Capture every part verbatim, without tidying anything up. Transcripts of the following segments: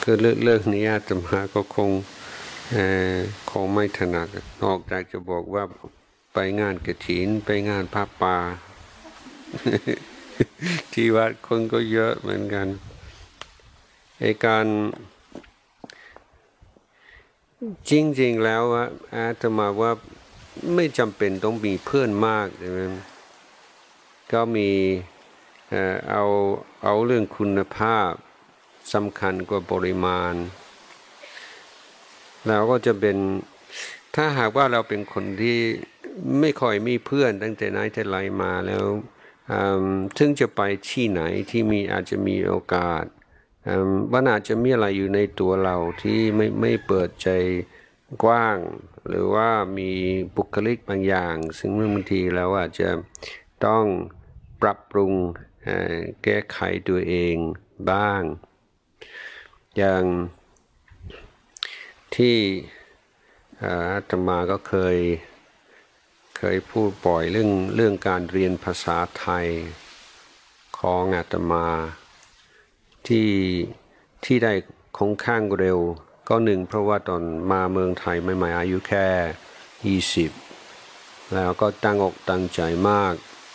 คือเรื่องเรื่องนี้อาตมาก็คงเอ่อคงไม่ถนัดนอกจากจะบอกว่าไปงานกฐินไปงานผ้าป่า ที่วัดคนก็เยอะเหมือนกันไอ้การจริงๆแล้วอาตมาว่าไม่จำเป็นต้องมีเพื่อนมากใช่ไหมก็มีเอ่อเอาเอาเรื่องคุณภาพสำคัญกว่าปริมาณแล้วก็จะเป็นถ้าหากว่าเราเป็นคนที่ไม่ค่อยมีเพื่อนตั้งแต่ไหนแต่ไรมาแล้วถึงจะไปที่ไหนที่มีอาจจะมีโอกาสว่าอาจจะมีอะไรอยู่ในตัวเราที่ไม่ไม่เปิดใจกว้างหรือว่ามีบุคลิกบางอย่างซึ่งบางทีเราอาจจะต้องปรับปรุงแก้ไขตัวเองบ้างอย่างที่อาตมาก็เคยเคยพูดบ่อยเรื่องเรื่องการเรียนภาษาไทยของอาตมาที่ที่ได้ค่อนข้างเร็วก็หนึ่งเพราะว่าตอนมาเมืองไทยใหม่ๆอายุแค่ยี่สิบแล้วก็ตั้งอกตั้งใจมาก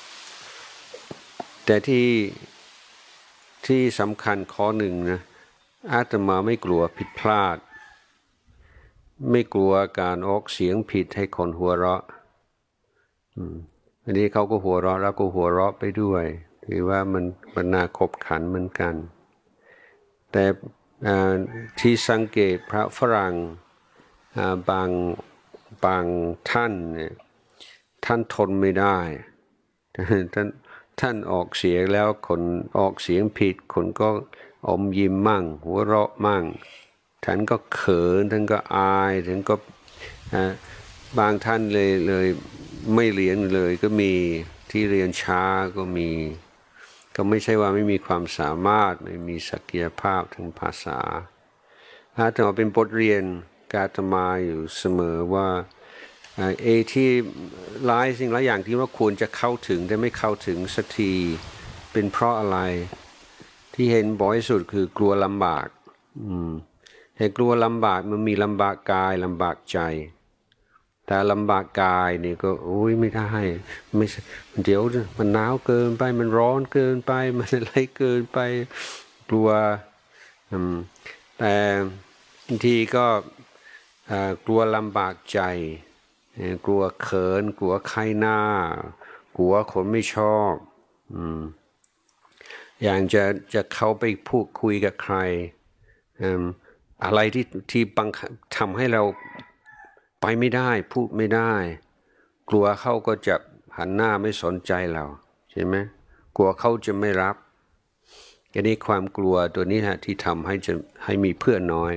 แต่ที่ที่สำคัญข้อหนึ่งนะอาตมาไม่กลัวผิดพลาดไม่กลัวการออกเสียงผิดให้คนหัวเราะอันนี้เขาก็หัวเราะแล้วก็หัวเราะไปด้วยถือว่ามันมันน่าขบขันเหมือนกันแต่ที่สังเกตพระฝรั่งบางบางท่านเนี่ยท่านทนไม่ได้ท่านท่านออกเสียงแล้วคนออกเสียงผิดคนก็อมยิ้มมั่งหัวเราะมั่งท่านก็เขินท่านก็อายท่านก็บางท่านเลยเลยไม่เรียนเลยก็มีที่เรียนช้าก็มีก็ไม่ใช่ว่าไม่มีความสามารถไม่มีศักยภาพทางภาษาอาตมาเป็นบทเรียนกาตมาอยู่เสมอว่าเอที่หลายสิ่งหลายอย่างที่ว่าควรจะเข้าถึงแต่ไม่เข้าถึงสักทีเป็นเพราะอะไรที่เห็นบ่อยสุดคือกลัวลำบากอืมเห็นกลัวลำบากมันมีลำบากกายลำบากใจแต่ลำบากกายนี่ก็โอ้ยไม่ได้ไม่เดี๋ยวมันหนาวเกินไปมันร้อนเกินไปมันอะไรเกินไปกลัวแต่บางทีก็กลัวลำบากใจกลัวเขินกลัวใครหน้ากลัวคนไม่ชอบอย่างจะจะเข้าไปพูดคุยกับใครอะไรที่ที่บังทำให้เราไปไม่ได้พูดไม่ได้กลัวเขาก็จะหันหน้าไม่สนใจเราใช่ไหมกลัวเขาจะไม่รับอันนี้ความกลัวตัวนี้ฮะที่ทำให้จะให้มีเพื่อนน้อย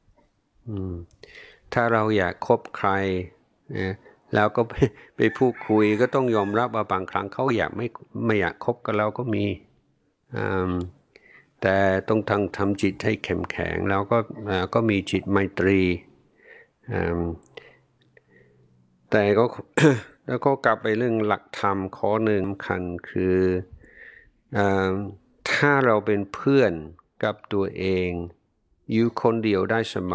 ถ้าเราอยากคบใครแล้วก็ไปไปพูดคุยก็ต้องยอมรับว่าบางครั้งเขาอยากไม่ไม่อยากคบกับเราก็มีแต่ต้องทำทำจิตให้เข้มแข็งแล้วก็ก็มีจิตไมตรีแต่ก็แล้วก็กลับไปเรื่องหลักธรรมข้อหนึ่งสำคัญคือถ้าเราเป็นเพื่อนกับตัวเองอยู่คนเดียวได้เสมอ